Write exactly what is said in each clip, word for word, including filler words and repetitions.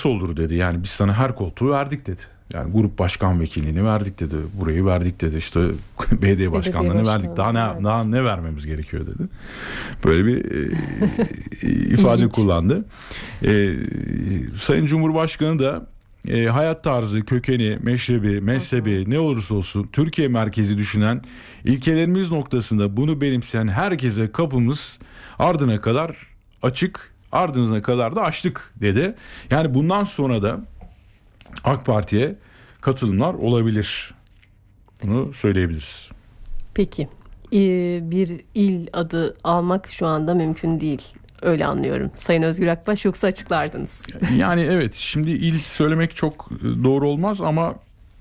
nasıl olur dedi. Yani biz sana her koltuğu verdik dedi. Yani grup başkan vekilliğini verdik dedi. Burayı verdik dedi. İşte belediye başkanlığını verdik. Daha ne verdik. daha ne vermemiz gerekiyor dedi. Böyle bir e, ifade kullandı. E, Sayın Cumhurbaşkanı da e, hayat tarzı, kökeni, meşrebi, mezhebi ne olursa olsun Türkiye merkezi düşünen, ilkelerimiz noktasında bunu benimseyen herkese kapımız ardına kadar açık, ardınıza kadar da açtık dedi. Yani bundan sonra da AK Parti'ye katılımlar olabilir. Bunu söyleyebiliriz. Peki. Bir il adı almak şu anda mümkün değil. Öyle anlıyorum. Sayın Özgür Akbaş, yoksa açıklardınız. Yani evet, şimdi il söylemek çok doğru olmaz ama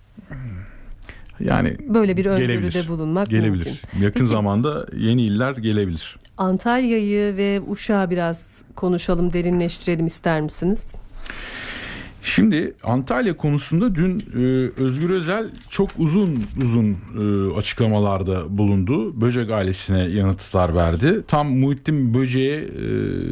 yani böyle bir öngörüde bulunmak gelebilir. mümkün. Yakın Peki, zamanda yeni iller gelebilir. Antalya'yı ve Uşak'ı biraz konuşalım, derinleştirelim ister misiniz? Şimdi Antalya konusunda dün e, Özgür Özel çok uzun uzun e, açıklamalarda bulundu. Böcek ailesine yanıtlar verdi. Tam Muhittin Böcek'e e,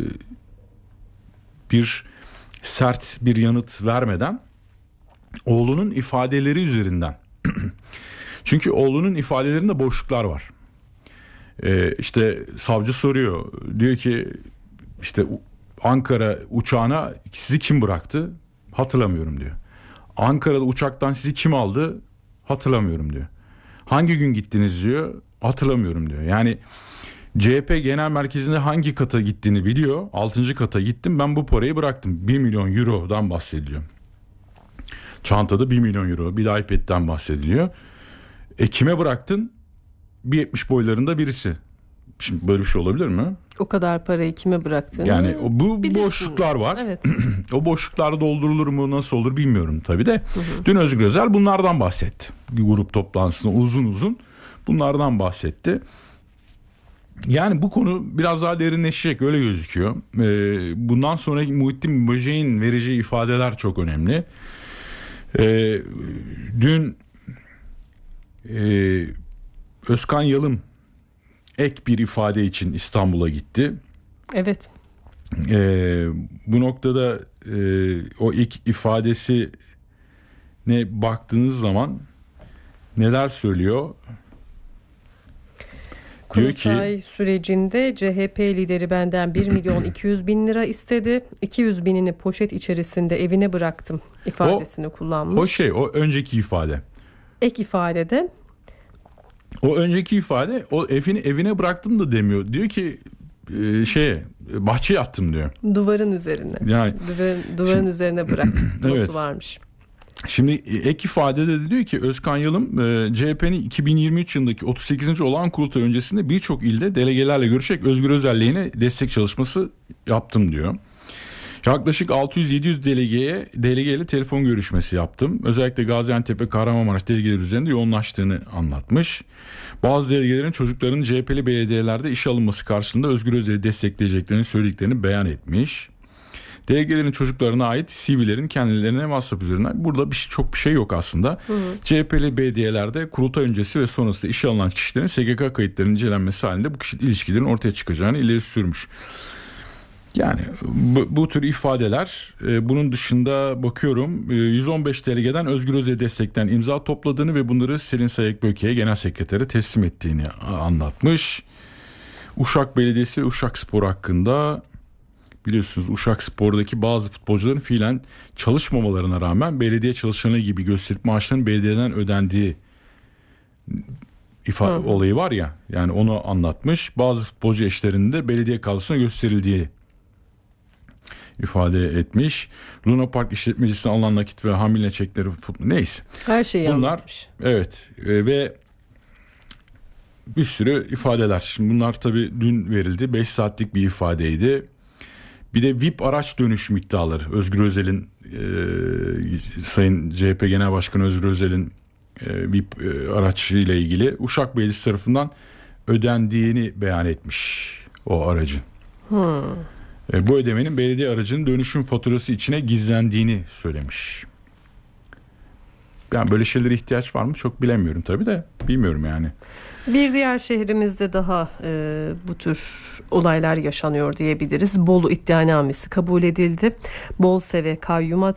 bir sert bir yanıt vermeden oğlunun ifadeleri üzerinden. Çünkü oğlunun ifadelerinde boşluklar var. E, işte savcı soruyor. Diyor ki işte Ankara uçağına sizi kim bıraktı? Hatırlamıyorum diyor. Ankara'da uçaktan sizi kim aldı? Hatırlamıyorum diyor. Hangi gün gittiniz diyor. Hatırlamıyorum diyor. Yani C H P genel merkezinde hangi kata gittiğini biliyor. altıncı kata gittim, ben bu parayı bıraktım. bir milyon eurodan bahsediliyor. Çantada bir milyon euro. Bir de iPad'den bahsediliyor. E kime bıraktın? bir yetmiş boylarında birisi. Şimdi böyle bir şey olabilir mi? O kadar parayı kime bıraktığını yani bu bilirsin. Boşluklar var. Evet. O boşluklar doldurulur mu, nasıl olur bilmiyorum tabii de. Hı hı. Dün Özgür Özel bunlardan bahsetti. Bir grup toplantısında uzun uzun bunlardan bahsetti. Yani bu konu biraz daha derinleşecek, öyle gözüküyor. Ee, bundan sonra Muhittin Böcek'in vereceği ifadeler çok önemli. Ee, dün e, Özkan Yalım ek bir ifade için İstanbul'a gitti. Evet. Ee, bu noktada e, o ilk ifadesine baktığınız zaman neler söylüyor? Kurultay Diyor ki, sürecinde C H P lideri benden bir milyon iki yüz bin lira istedi. iki yüz binini poşet içerisinde evine bıraktım ifadesini o, kullanmış. O şey, o önceki ifade. Ek ifadede. O önceki ifade, o evini evine bıraktım da demiyor. Diyor ki e, şeye bahçeye attım diyor. Duvarın üzerine. Yani duvarın, duvarın şimdi, üzerine bırak. Notu evet. varmış. Şimdi ek ifadede de diyor ki Özkan Yalım e, C H P'nin iki bin yirmi üç yılındaki otuz sekizinci olağan kurultayı öncesinde birçok ilde delegelerle görüşerek Özgür Özel lehine destek çalışması yaptım diyor. Yaklaşık altı yüz yedi yüz delegeye delegeyle telefon görüşmesi yaptım. Özellikle Gaziantep ve Kahramanmaraş delegeleri üzerinde yoğunlaştığını anlatmış. Bazı delegelerin çocuklarının C H P'li belediyelerde işe alınması karşılığında Özgür Özel'i destekleyeceklerini söylediklerini beyan etmiş. Delegelerin çocuklarına ait C V'lerin kendilerine WhatsApp üzerinden, burada bir şey, çok bir şey yok aslında. Hı hı. C H P'li belediyelerde kurultay öncesi ve sonrasında işe alınan kişilerin S G K kayıtlarının incelenmesi halinde bu kişi ilişkilerin ortaya çıkacağını ileri sürmüş. Yani bu, bu tür ifadeler, e, bunun dışında bakıyorum e, yüz on beş delegeden Özgür Özel'i destekleyen imza topladığını ve bunları Selin Sayık Böke'ye genel sekretere teslim ettiğini anlatmış. Uşak Belediyesi ve Uşak Spor hakkında, biliyorsunuz Uşak Spor'daki bazı futbolcuların fiilen çalışmamalarına rağmen belediye çalışanı gibi gösterip maaşlarının belediyeden ödendiği ifa- hı hı. olayı var ya, yani onu anlatmış. Bazı futbolcu eşlerinin de belediye kadrosuna gösterildiği ifade etmiş. Luna Park işletmecisine alınan nakit ve hamile çekleri, neyse. Her şeyi bunlar, anlatmış. Evet e, ve bir sürü ifadeler. Şimdi bunlar tabii dün verildi. beş saatlik bir ifadeydi. Bir de V I P araç dönüşüm iddiaları. Özgür Özel'in e, Sayın C H P Genel Başkanı Özgür Özel'in e, V I P e, araçıyla ilgili Uşak Belediyesi tarafından ödendiğini beyan etmiş o aracın. Hmm. E, bu ödemenin belediye aracının dönüşüm faturası içine gizlendiğini söylemiş. Yani böyle şeylere ihtiyaç var mı çok bilemiyorum tabii de, bilmiyorum yani. Bir diğer şehrimizde daha e, bu tür olaylar yaşanıyor diyebiliriz. Bolu iddianamesi kabul edildi. Bolseve kayyum